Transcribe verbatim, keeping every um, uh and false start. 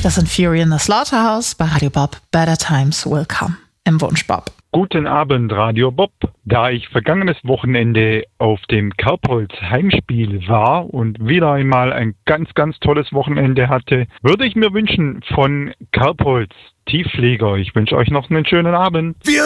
Das sind Fury in the Slaughterhouse bei Radio Bob. Better Times Will Come. Im Wunsch Bob. Guten Abend, Radio Bob. Da ich vergangenes Wochenende auf dem Kerbholz Heimspiel war und wieder einmal ein ganz, ganz tolles Wochenende hatte, würde ich mir wünschen von Kerbholz Tiefflieger. Ich wünsche euch noch einen schönen Abend. Wir